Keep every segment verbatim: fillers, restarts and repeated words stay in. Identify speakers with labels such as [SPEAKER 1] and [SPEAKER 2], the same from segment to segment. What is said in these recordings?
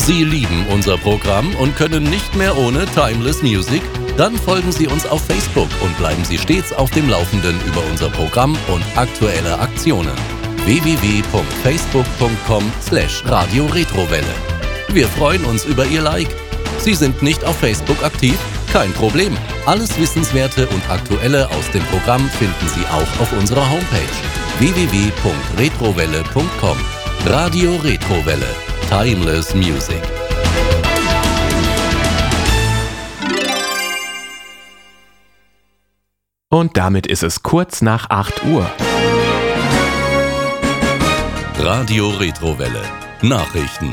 [SPEAKER 1] Sie lieben unser Programm und können nicht mehr ohne Timeless Music? Dann folgen Sie uns auf Facebook und bleiben Sie stets auf dem Laufenden über unser Programm und aktuelle Aktionen. w w w punkt facebook punkt com slash radio retrowelle. Wir freuen uns über Ihr Like. Sie sind nicht auf Facebook aktiv? Kein Problem. Alles Wissenswerte und Aktuelle aus dem Programm finden Sie auch auf unserer Homepage w w w punkt retrowelle punkt com. Radio Retrowelle. Timeless Music.
[SPEAKER 2] Und damit ist es kurz nach acht Uhr.
[SPEAKER 1] Radio Retrowelle. Nachrichten.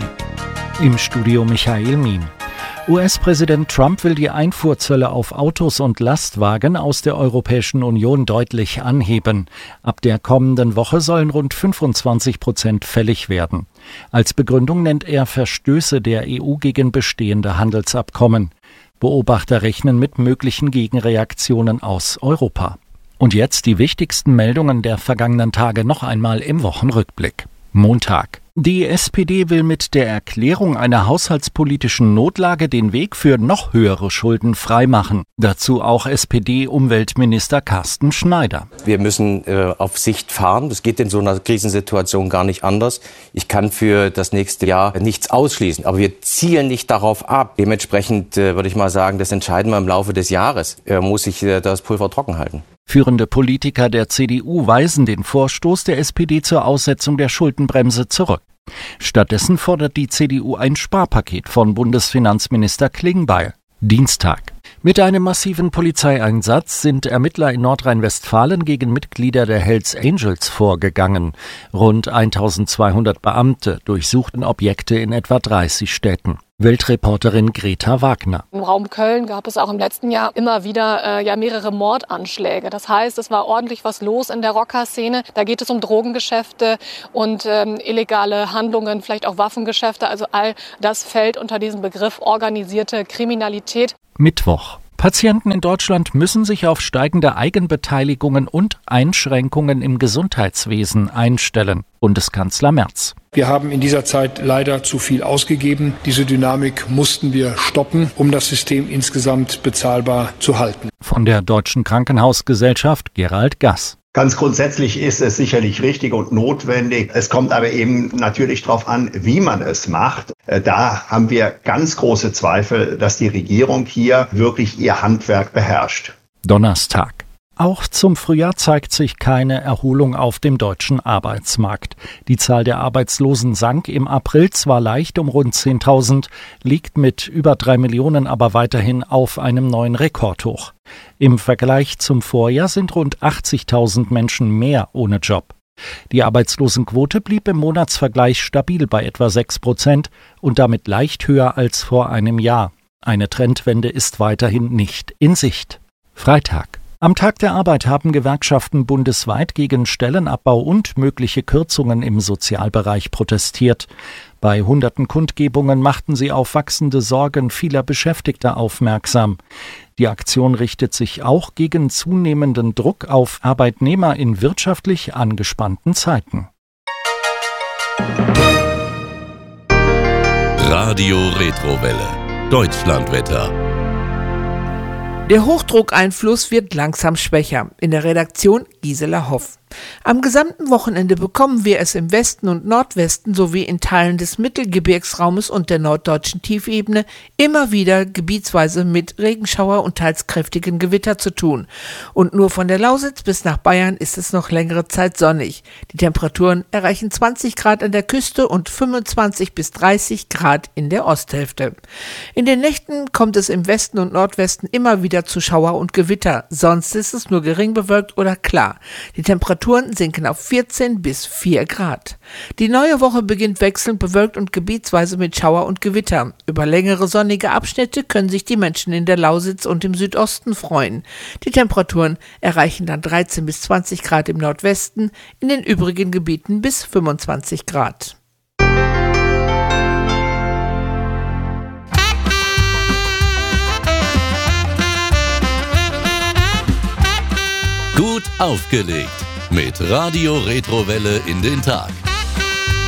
[SPEAKER 3] Im Studio Michael Mien. U S-Präsident Trump will die Einfuhrzölle auf Autos und Lastwagen aus der Europäischen Union deutlich anheben. Ab der kommenden Woche sollen rund fünfundzwanzig Prozent fällig werden. Als Begründung nennt er Verstöße der E U gegen bestehende Handelsabkommen. Beobachter rechnen mit möglichen Gegenreaktionen aus Europa. Und jetzt die wichtigsten Meldungen der vergangenen Tage noch einmal im Wochenrückblick. Montag. Die S P D will mit der Erklärung einer haushaltspolitischen Notlage den Weg für noch höhere Schulden freimachen. Dazu auch S P D-Umweltminister Carsten Schneider.
[SPEAKER 4] Wir müssen äh, auf Sicht fahren. Das geht in so einer Krisensituation gar nicht anders. Ich kann für das nächste Jahr nichts ausschließen. Aber wir zielen nicht darauf ab. Dementsprechend äh, würde ich mal sagen, das entscheiden wir im Laufe des Jahres. Äh, muss sich äh, das Pulver trocken halten.
[SPEAKER 3] Führende Politiker der C D U weisen den Vorstoß der S P D zur Aussetzung der Schuldenbremse zurück. Stattdessen fordert die C D U ein Sparpaket von Bundesfinanzminister Klingbeil. Dienstag. Mit einem massiven Polizeieinsatz sind Ermittler in Nordrhein-Westfalen gegen Mitglieder der Hells Angels vorgegangen. Rund eintausendzweihundert Beamte durchsuchten Objekte in etwa dreißig Städten. Weltreporterin Greta Wagner.
[SPEAKER 5] Im Raum Köln gab es auch im letzten Jahr immer wieder äh, ja mehrere Mordanschläge. Das heißt, es war ordentlich was los in der Rockerszene. Da geht es um Drogengeschäfte und ähm, illegale Handlungen, vielleicht auch Waffengeschäfte. Also all das fällt unter diesen Begriff organisierte Kriminalität.
[SPEAKER 3] Mittwoch. Patienten in Deutschland müssen sich auf steigende Eigenbeteiligungen und Einschränkungen im Gesundheitswesen einstellen. Bundeskanzler Merz.
[SPEAKER 6] Wir haben in dieser Zeit leider zu viel ausgegeben. Diese Dynamik mussten wir stoppen, um das System insgesamt bezahlbar zu halten.
[SPEAKER 3] Von der Deutschen Krankenhausgesellschaft Gerald Gass.
[SPEAKER 7] Ganz grundsätzlich ist es sicherlich richtig und notwendig. Es kommt aber eben natürlich darauf an, wie man es macht. Da haben wir ganz große Zweifel, dass die Regierung hier wirklich ihr Handwerk beherrscht.
[SPEAKER 3] Donnerstag. Auch zum Frühjahr zeigt sich keine Erholung auf dem deutschen Arbeitsmarkt. Die Zahl der Arbeitslosen sank im April zwar leicht um rund zehntausend, liegt mit über drei Millionen aber weiterhin auf einem neuen Rekordhoch. Im Vergleich zum Vorjahr sind rund achtzigtausend Menschen mehr ohne Job. Die Arbeitslosenquote blieb im Monatsvergleich stabil bei etwa sechs Prozent und damit leicht höher als vor einem Jahr. Eine Trendwende ist weiterhin nicht in Sicht. Freitag. Am Tag der Arbeit haben Gewerkschaften bundesweit gegen Stellenabbau und mögliche Kürzungen im Sozialbereich protestiert. Bei hunderten Kundgebungen machten sie auf wachsende Sorgen vieler Beschäftigter aufmerksam. Die Aktion richtet sich auch gegen zunehmenden Druck auf Arbeitnehmer in wirtschaftlich angespannten Zeiten.
[SPEAKER 1] Radio Retrowelle. Deutschlandwetter.
[SPEAKER 8] Der Hochdruckeinfluss wird langsam schwächer. In der Redaktion Gisela Hoff. Am gesamten Wochenende bekommen wir es im Westen und Nordwesten sowie in Teilen des Mittelgebirgsraumes und der norddeutschen Tiefebene immer wieder gebietsweise mit Regenschauer und teils kräftigen Gewitter zu tun. Und nur von der Lausitz bis nach Bayern ist es noch längere Zeit sonnig. Die Temperaturen erreichen zwanzig Grad an der Küste und fünfundzwanzig bis dreißig Grad in der Osthälfte. In den Nächten kommt es im Westen und Nordwesten immer wieder zu Schauer und Gewitter. Sonst ist es nur gering bewölkt oder klar. Die Temperaturen sinken auf vierzehn bis vier Grad. Die neue Woche beginnt wechselnd bewölkt und gebietsweise mit Schauer und Gewitter. Über längere sonnige Abschnitte können sich die Menschen in der Lausitz und im Südosten freuen. Die Temperaturen erreichen dann dreizehn bis zwanzig Grad im Nordwesten, in den übrigen Gebieten bis fünfundzwanzig Grad.
[SPEAKER 1] Gut aufgelegt. Mit Radio Retrowelle in den Tag.